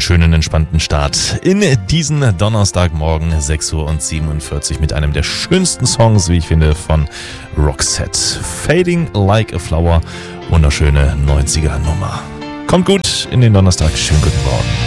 schönen, entspannten Start in diesen Donnerstagmorgen, 6:47 Uhr mit einem der schönsten Songs, wie ich finde, von Roxette. Fading Like a Flower, wunderschöne 90er Nummer. Kommt gut in den Donnerstag, schönen guten Morgen.